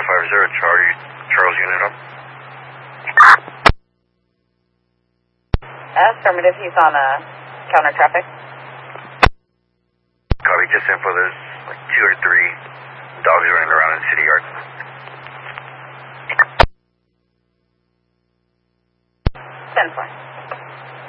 750 Charles unit up. Affirmative, he's on counter traffic. Copy, just info, there's like 2 or 3 dogs running around in the city yard. 10-4.